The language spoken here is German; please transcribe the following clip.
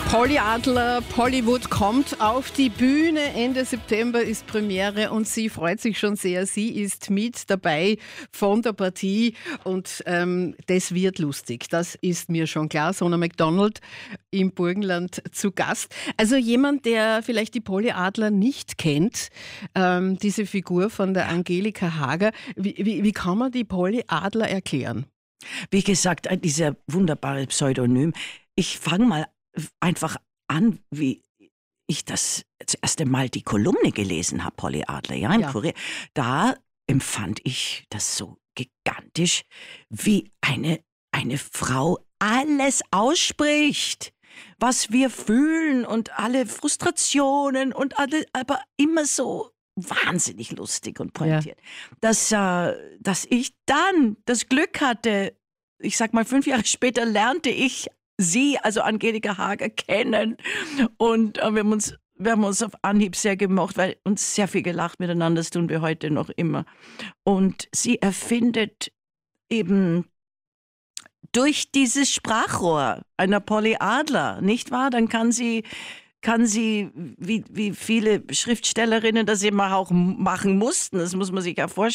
Polly Adler, Pollywood kommt auf die Bühne. Ende September ist Premiere und sie freut sich schon sehr. Sie ist mit dabei von der Partie und das wird lustig. Das ist mir schon klar. Sona McDonald im Burgenland zu Gast. Also jemand, der vielleicht die Polly Adler nicht kennt, diese Figur von der Angelika Hager. Wie kann man die Polly Adler erklären? Wie gesagt, dieser wunderbare Pseudonym. Ich fange mal einfach an, wie ich das erste Mal die Kolumne gelesen habe, Polly Adler, im Kurier. Da empfand ich das so gigantisch, wie eine Frau alles ausspricht, was wir fühlen und alle Frustrationen und alle, aber immer so wahnsinnig lustig und pointiert. Ja. Dass ich dann das Glück hatte, ich sag mal 5 Jahre später lernte ich sie, also Angelika Hager, kennen und wir haben uns auf Anhieb sehr gemocht, weil uns sehr viel gelacht miteinander, das tun wir heute noch immer. Und sie erfindet eben durch dieses Sprachrohr einer Polly Adler, nicht wahr? Dann kann sie, wie viele Schriftstellerinnen das immer auch machen mussten, das muss man sich ja vorstellen,